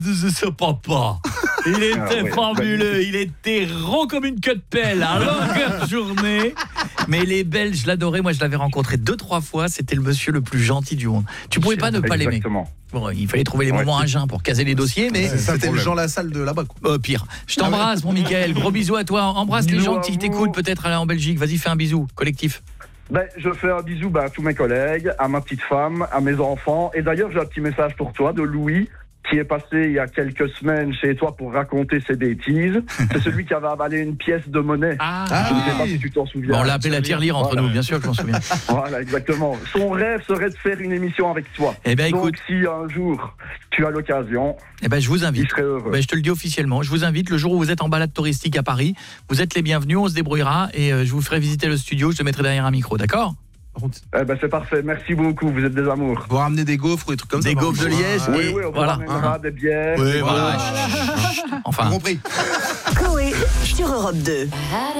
de ce papa. Il était fabuleux, il était rond comme une queue de pelle à longueur de journée. Mais les Belges, je l'adorais, moi je l'avais rencontré 2-3 fois, c'était le monsieur le plus gentil du monde. Tu pouvais pas ne pas l'aimer. Exactement. Bon, il fallait trouver les moments à jeun pour caser les dossiers, mais c'était le Jean Lassalle de là-bas, quoi. Pire. Je t'embrasse, mon Mickaël. Gros bisous à toi. Embrasse les gens qui t'écoutent peut-être en Belgique. Vas-y, fais un bisou collectif. Je fais un bisou à tous mes collègues, à ma petite femme, à mes enfants. Et d'ailleurs, j'ai un petit message pour toi de Louis, qui est passé il y a quelques semaines chez toi pour raconter ses bêtises. C'est celui qui avait avalé une pièce de monnaie. Je ne sais pas si tu t'en souviens. On l'a appelé la tirelire entre nous, bien sûr que je m'en souviens. Voilà, exactement. Son rêve serait de faire une émission avec toi. Donc si un jour tu as l'occasion, je vous invite. Il serait heureux. Je te le dis officiellement, je vous invite le jour où vous êtes en balade touristique à Paris, vous êtes les bienvenus, on se débrouillera et je vous ferai visiter le studio, je te mettrai derrière un micro, d'accord ? C'est parfait, merci beaucoup, vous êtes des amours. Vous ramenez des gaufres ou des trucs comme ça. Des gaufres de Liège. Oui, on ramènera des bières. Oui, voilà. Enfin. Compris. Coé sur Europe 2.